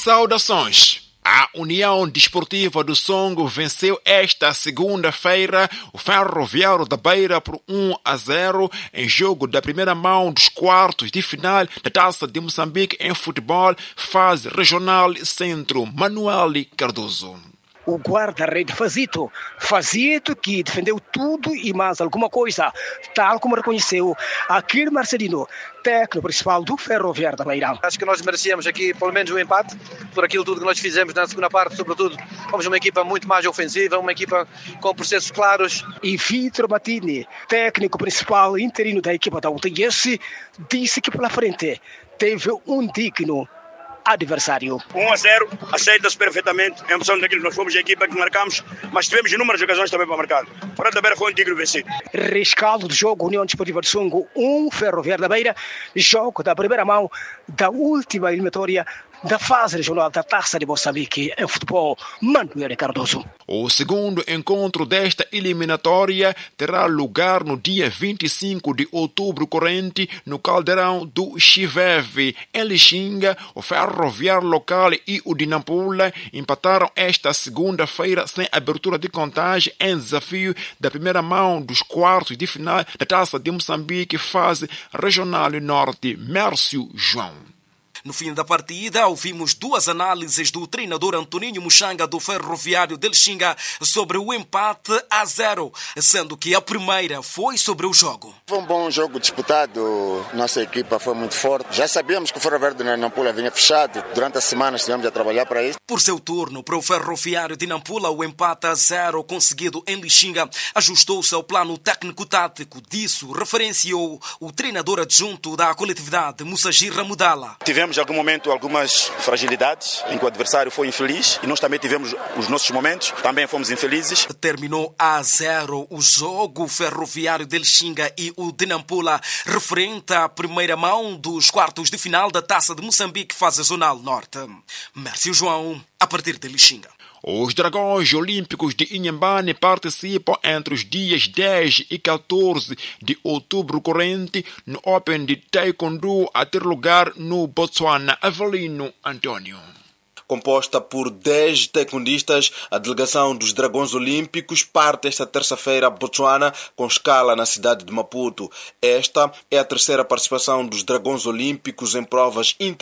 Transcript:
Saudações! A União Desportiva do Songo venceu esta segunda-feira o Ferroviário da Beira por 1-0 em jogo da primeira mão dos quartos de final da Taça de Moçambique em futebol, fase regional Centro Manuel Cardoso. O guarda-rede Fazito que defendeu tudo e mais alguma coisa, tal como reconheceu Akir Marcelino, técnico principal do Ferroviário da Beira. Acho que nós merecíamos aqui pelo menos um empate, por aquilo tudo que nós fizemos na segunda parte, sobretudo fomos uma equipa muito mais ofensiva, uma equipa com processos claros. E Vitor Matini, técnico principal interino da equipa da UTS, disse que pela frente teve um digno adversário. 1-0, aceita-se perfeitamente, em função daquilo que nós fomos a equipa que marcamos, mas tivemos inúmeras ocasiões também para marcar. Fora da Beira foi um digno vencido. Rescaldo do jogo, União Desportiva de Songo 1, Ferroviário da Beira, jogo da primeira mão da última eliminatória da fase regional da Taça de Moçambique em futebol, Manuel Cardoso. O segundo encontro desta eliminatória terá lugar no dia 25 de outubro corrente no Caldeirão do Chiveve. Em Lixinga, o Ferroviário local e o de Nampula empataram esta segunda-feira sem abertura de contagem em desafio da primeira mão dos quartos de final da Taça de Moçambique, fase regional norte. Mércio João. No fim da partida, ouvimos duas análises do treinador Antoninho Muxanga do Ferroviário de Lixinga sobre o empate a 0, sendo que a primeira foi sobre o jogo. Foi um bom jogo disputado, nossa equipa foi muito forte. Já sabíamos que o Ferroviário de Nampula vinha fechado, durante a semana estivemos a trabalhar para isso. Por seu turno, para o Ferroviário de Nampula, o empate a 0 conseguido em Lixinga ajustou-se ao plano técnico-tático. Disso referenciou o treinador adjunto da coletividade, Mussagir Ramudala. Tivemos em algum momento algumas fragilidades, em que o adversário foi infeliz e nós também tivemos os nossos momentos, também fomos infelizes. Terminou a 0 o jogo. O Ferroviário de Lixinga e o de Nampula, referente à primeira mão dos quartos de final da Taça de Moçambique, fase zonal norte. Mércio João, a partir de Lixinga. Os Dragões Olímpicos de Inhambane participam entre os dias 10 e 14 de outubro corrente no Open de Taekwondo a ter lugar no Botswana. Avelino Antônio. Composta por 10 taekwondistas, a delegação dos Dragões Olímpicos parte esta terça-feira a Botswana, com escala na cidade de Maputo. Esta é a terceira participação dos Dragões Olímpicos em provas internacionais